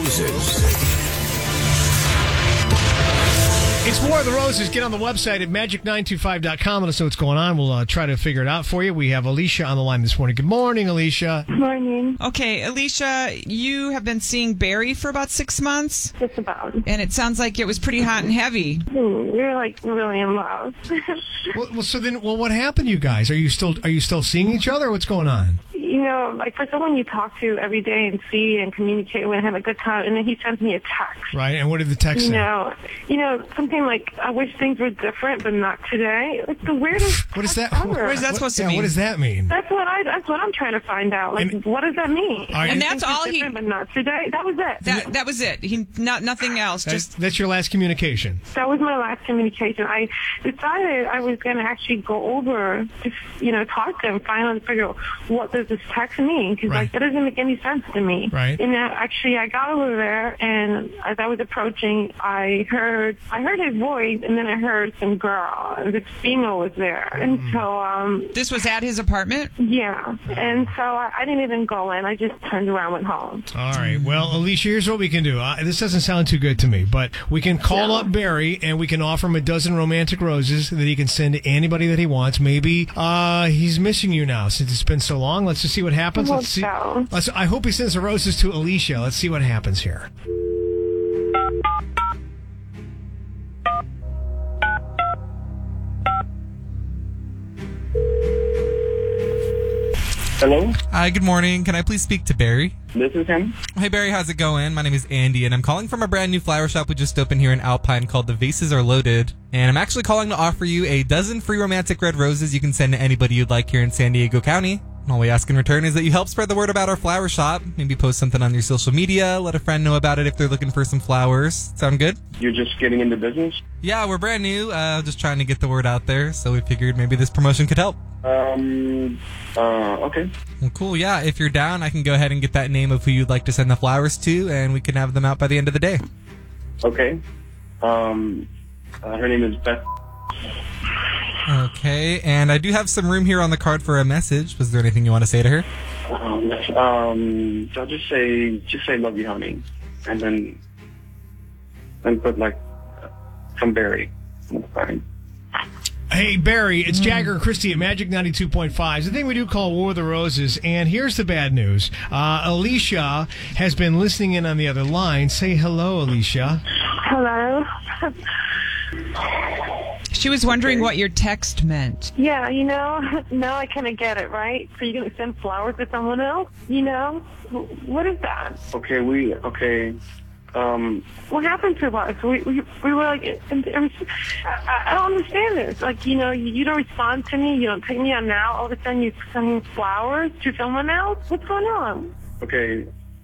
Roses. It's War of the Roses. Get on the website at magic925.com. Let us know what's going on. We'll try to figure it out for you. We have Alicia on the line this morning. Good morning, Alicia. Good morning. Okay, Alicia, you have been seeing Barry for about 6 months? Just about. And it sounds like it was pretty hot and heavy. We're like really in love. Well, what happened, you guys? Are you still seeing each other? What's going on? You know, like for someone you talk to every day and see and communicate with and have a good time, and then he sends me a text. Right, and what did the text say? You know, something like, I wish things were different, but not today. Like the weirdest. What is that? What is that supposed to mean? What does that mean? That's what I'm trying to find out. Like, what does that mean? And that's all he. But not today. That was it. That was it. Nothing else. That's your last communication. That was my last communication. I decided I was going to actually go over, talk to him, finally figure out what does this text mean, because that doesn't make any sense to me. Right. And I got over there, and as I was approaching, I heard his voice, and then I heard some girl, and this female was there, and so this was at his apartment. Yeah, and so I didn't even go in. I just turned around and went home. All right. Well, Alicia, here's what we can do. This doesn't sound too good to me, but we can call up Barry, and we can offer him a dozen romantic roses that he can send to anybody that he wants. Maybe he's missing you now since it's been so long. Let's just see what happens. Let's see. I hope he sends the roses to Alicia. Let's see what happens here. Hello? Hi, good morning. Can I please speak to Barry? This is him. Hey, Barry, how's it going? My name is Andy, and I'm calling from a brand new flower shop we just opened here in Alpine called The Vases Are Loaded. And I'm actually calling to offer you a dozen free romantic red roses you can send to anybody you'd like here in San Diego County. And all we ask in return is that you help spread the word about our flower shop. Maybe post something on your social media, let a friend know about it if they're looking for some flowers. Sound good? You're just getting into business? Yeah, we're brand new, just trying to get the word out there, so we figured maybe this promotion could help. Okay. Well, cool, yeah. If you're down, I can go ahead and get that name of who you'd like to send the flowers to, and we can have them out by the end of the day. Okay. Her name is Beth. Okay, and I do have some room here on the card for a message. Was there anything you want to say to her? I'll just say love you, honey. And then put some Barry. That's fine. Hey, Barry, it's Jagger and Christy at Magic 92.5. It's the thing we do call War of the Roses, and here's the bad news. Alicia has been listening in on the other line. Say hello, Alicia. Hello. She was wondering what your text meant. Yeah, now I kind of get it, right? So you're going to send flowers to someone else? What is that? Okay, what happened to us? We were like, I don't understand this. Like, you don't respond to me. You don't take me on now. All of a sudden, you're sending flowers to someone else. What's going on? Okay,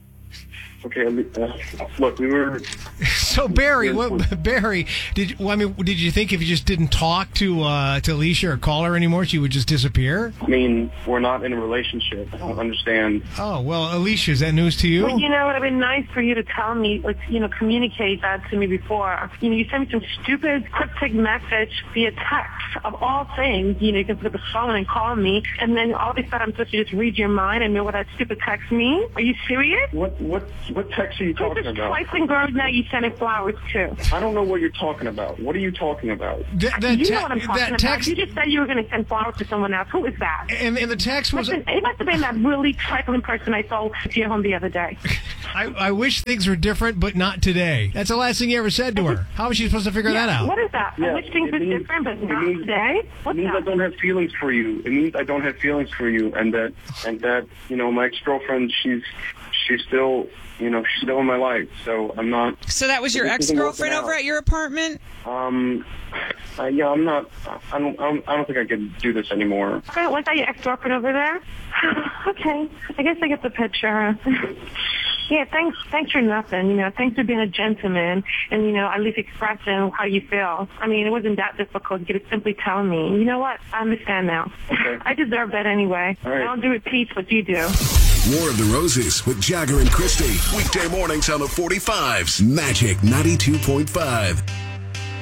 look, we were... So, Barry, did you think if you just didn't talk to Alicia or call her anymore, she would just disappear? I mean, we're not in a relationship. I don't understand. Oh, well, Alicia, is that news to you? Well, it would have been nice for you to tell me, communicate that to me before. You sent me some stupid, cryptic message via text of all things. You can pick up the phone and call me, and then all of a sudden I'm supposed to just read your mind and know what that stupid text means? Are you serious? What text are you talking about? Twice in girls now you sending flowers to. I don't know what you're talking about. What are you talking about? You know what I'm talking about. You just said you were going to send flowers to someone else. Who is that? And the text was... It must have been that really trifling person I saw to your home the other day. I wish things were different, but not today. That's the last thing you ever said to her. How was she supposed to figure that out? What is that? I wish things were different, but not today? It means I don't have feelings for you. It means I don't have feelings for you, and that my ex-girlfriend, she's still... she's still in my life, so I'm not... So that was your ex-girlfriend over at your apartment? Yeah, I'm not... I don't think I can do this anymore. Okay, was that your ex-girlfriend over there? Okay, I guess I get the picture. Yeah, thanks for nothing. Thanks for being a gentleman and, at least expressing how you feel. I mean, it wasn't that difficult. You could simply tell me. You know what? I understand now. Okay. I deserve that anyway. All right. I don't do repeats, but you do. War of the Roses with Jagger and Christy. Weekday mornings on the 45s. Magic 92.5.